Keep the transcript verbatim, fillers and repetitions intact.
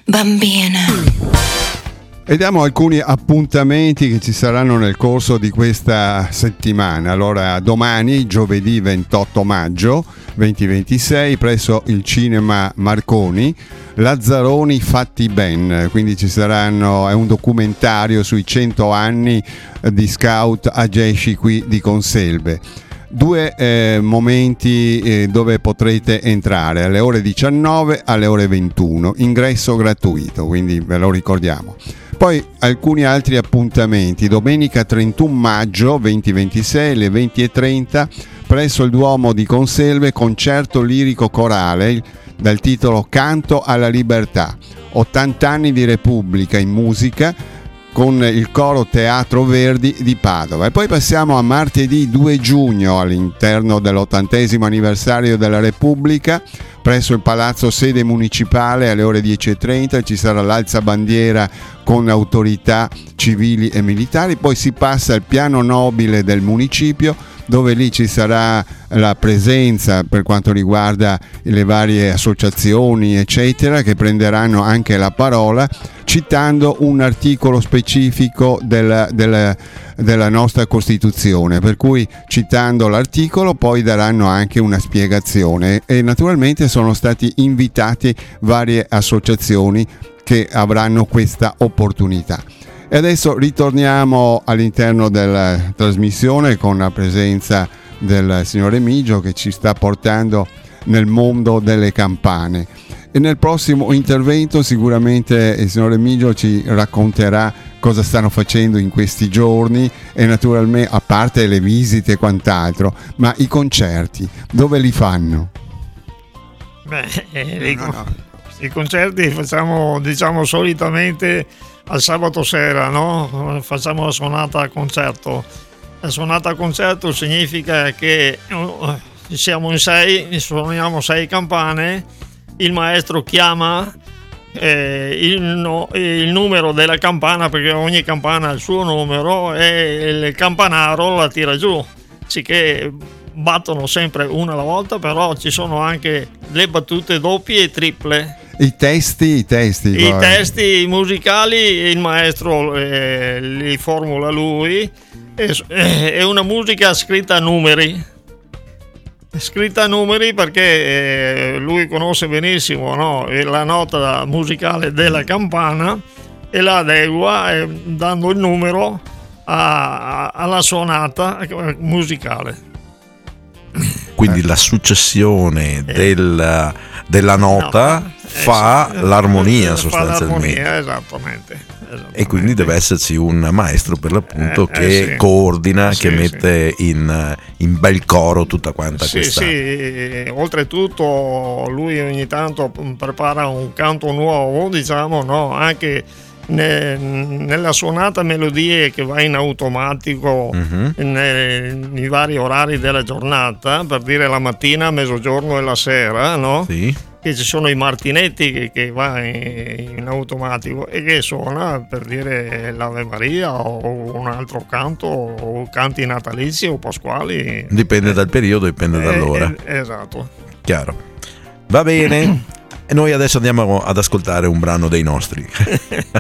bambina. E diamo alcuni appuntamenti che ci saranno nel corso di questa settimana. Allora, domani, giovedì ventotto maggio duemilaventisei, presso il Cinema Marconi, Lazzaroni fatti ben, quindi ci saranno, è un documentario sui cento anni di Scout Ageshi qui di Conselve. Due eh, momenti eh, dove potrete entrare, alle ore diciannove, alle ore ventuno, ingresso gratuito, quindi ve lo ricordiamo. Poi alcuni altri appuntamenti: domenica trentuno maggio duemilaventisei alle venti e trenta, presso il Duomo di Conselve, concerto lirico corale dal titolo Canto alla libertà, ottanta anni di Repubblica in musica, con il coro Teatro Verdi di Padova. E poi passiamo a martedì due giugno, all'interno dell'ottantesimo anniversario della Repubblica, presso il Palazzo Sede Municipale, alle ore dieci e trenta ci sarà l'alzabandiera con autorità civili e militari. Poi si passa al piano nobile del municipio, dove lì ci sarà la presenza per quanto riguarda le varie associazioni eccetera, che prenderanno anche la parola citando un articolo specifico della, della, della nostra Costituzione, per cui citando l'articolo poi daranno anche una spiegazione, e naturalmente sono stati invitati varie associazioni che avranno questa opportunità. E adesso ritorniamo all'interno della trasmissione con la presenza del signor Emigio, che ci sta portando nel mondo delle campane. E nel prossimo intervento sicuramente il signor Emigio ci racconterà cosa stanno facendo in questi giorni, e naturalmente, a parte le visite e quant'altro, ma i concerti dove li fanno? Beh, eh, no, no, no. I concerti facciamo, diciamo, solitamente al sabato sera, no? Facciamo la suonata a concerto. La suonata a concerto significa che siamo in sei, suoniamo sei campane, il maestro chiama eh, il, no, il numero della campana, perché ogni campana ha il suo numero, e il campanaro la tira giù, sicché battono sempre una alla volta, però ci sono anche le battute doppie e triple. I testi, i testi, I guarda. testi musicali il maestro eh, li formula lui, è, è una musica scritta a numeri, scritta a numeri perché eh, lui conosce benissimo, no, la nota musicale della campana e la adegua eh, dando il numero a, a, alla suonata musicale. Quindi la successione del, della nota no, fa eh, l'armonia sostanzialmente. Fa l'armonia, esattamente, esattamente. E quindi deve esserci un maestro per l'appunto eh, che eh, sì. coordina, sì, che mette sì. in, in bel coro tutta quanta sì, questa. Sì, oltretutto lui ogni tanto prepara un canto nuovo, diciamo, no, anche nella suonata melodie che va in automatico uh-huh. nei, nei vari orari della giornata, per dire la mattina, mezzogiorno e la sera, no? Sì. Che ci sono i martinetti che, che va in, in automatico e che suona, per dire, l'Ave Maria o un altro canto, o canti natalizi o pasquali, dipende eh, dal periodo, dipende eh, dall'ora eh, esatto, chiaro. Va bene. E noi adesso andiamo ad ascoltare un brano dei nostri.